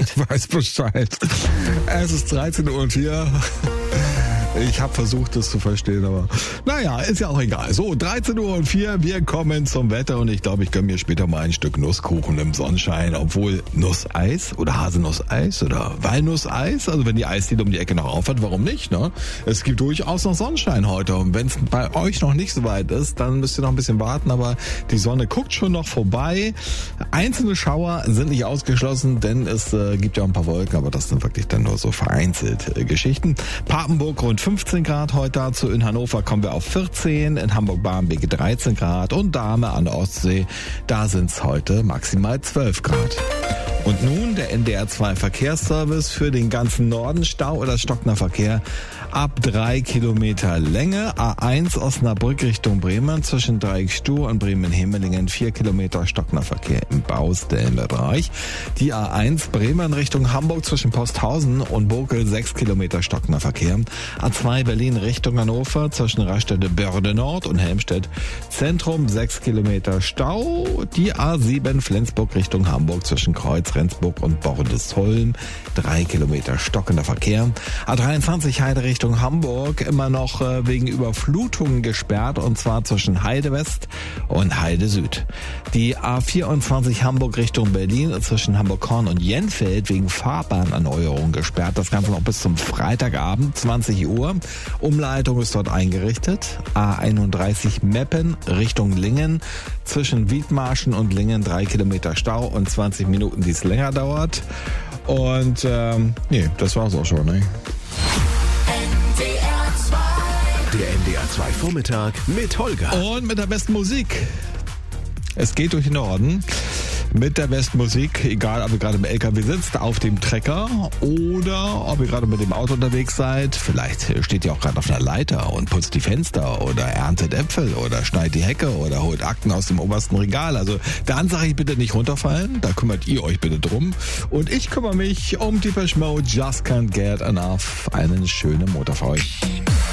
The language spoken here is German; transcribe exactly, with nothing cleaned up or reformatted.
Ich weiß Bescheid. Es ist dreizehn Uhr vier. Ich habe versucht, das zu verstehen, aber naja, ist ja auch egal. So, dreizehn Uhr vier, wir kommen zum Wetter und ich glaube, ich gönne mir später mal ein Stück Nusskuchen im Sonnenschein, obwohl Nusseis oder Haselnusseis oder Walnusseis, also wenn die Eisdiele um die Ecke noch aufhat, warum nicht, ne? Es gibt durchaus noch Sonnenschein heute und wenn es bei euch noch nicht so weit ist, dann müsst ihr noch ein bisschen warten, aber die Sonne guckt schon noch vorbei. Einzelne Schauer sind nicht ausgeschlossen, denn es äh, gibt ja ein paar Wolken, aber das sind wirklich dann nur so vereinzelt äh, Geschichten. Papenburg rund fünfzehn Grad heute dazu. In Hannover kommen wir auf vierzehn, in Hamburg-Barmbek dreizehn Grad und Dahme an der Ostsee, da sind es heute maximal zwölf Grad. Und nun der N D R zwei Verkehrsservice für den ganzen Norden. Stau oder stockender Verkehr ab drei Kilometer Länge. A eins Osnabrück Richtung Bremen zwischen Dreieckstuhl und Bremen-Himmelingen vier Kilometer stockender Verkehr im Baustellenbereich. Die A eins Bremen Richtung Hamburg zwischen Posthausen und Bokel sechs Kilometer stockender Verkehr. A zwei Berlin Richtung Hannover zwischen Raststätte Börde Nord und Helmstedt Zentrum sechs Kilometer Stau. Die A sieben Flensburg Richtung Hamburg zwischen Kreuz Rendsburg und Bordesholm drei Kilometer stockender Verkehr. A dreiundzwanzig Heide Richtung Hamburg immer noch äh, wegen Überflutungen gesperrt und zwar zwischen Heide West und Heide Süd. Die A vierundzwanzig Hamburg Richtung Berlin zwischen Hamburg-Horn und Jenfeld wegen Fahrbahnerneuerung gesperrt. Das Ganze noch bis zum Freitagabend zwanzig Uhr. Umleitung ist dort eingerichtet. A einunddreißig Meppen Richtung Lingen zwischen Wiedmarschen und Lingen drei Kilometer Stau und zwanzig Minuten, die es länger dauert. Und ähm, nee, das war's auch schon, ne? Der N D R zwei Vormittag mit Holger. Und mit der besten Musik. Es geht durch den Norden. Mit der besten Musik, egal ob ihr gerade im L K W sitzt, auf dem Trecker oder ob ihr gerade mit dem Auto unterwegs seid. Vielleicht steht ihr auch gerade auf einer Leiter und putzt die Fenster oder erntet Äpfel oder schneidet die Hecke oder holt Akten aus dem obersten Regal. Also dann sage ich bitte nicht runterfallen, da kümmert ihr euch bitte drum. Und ich kümmere mich um Depeche Mode, Just Can't Get Enough. Einen schönen Montag für euch.